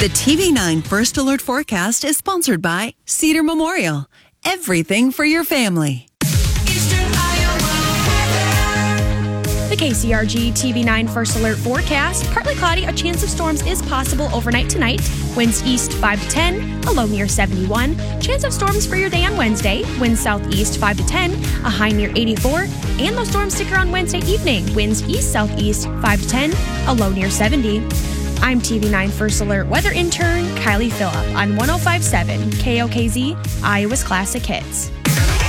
The TV9 First Alert Forecast is sponsored by Cedar Memorial. Everything for your family. The KCRG TV9 First Alert Forecast. Partly cloudy, a chance of storms is possible overnight tonight. Winds east 5 to 10, a low near 71. Chance of storms for your day on Wednesday. Winds southeast 5 to 10, a high near 84. And those storms stick around Wednesday evening. Winds east-southeast 5 to 10, a low near 70. I'm TV9 First Alert weather intern Kylie Phillip on 105.7 KOKZ, Iowa's Classic Hits.